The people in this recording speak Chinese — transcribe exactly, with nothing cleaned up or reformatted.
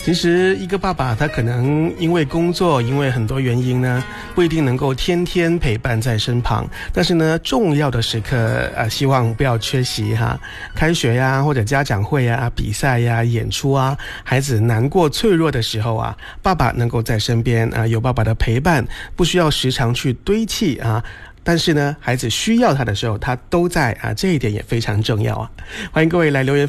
其实一个爸爸他可能因为工作，因为很多原因呢，不一定能够天天陪伴在身旁，但是呢重要的时刻呃，希望不要缺席哈。开学呀，或者家长会呀、比赛呀、演出啊，孩子难过脆弱的时候啊，爸爸能够在身边啊，有爸爸的陪伴，不需要时常去堆砌啊，但是呢孩子需要他的时候他都在啊，这一点也非常重要啊。欢迎各位来留言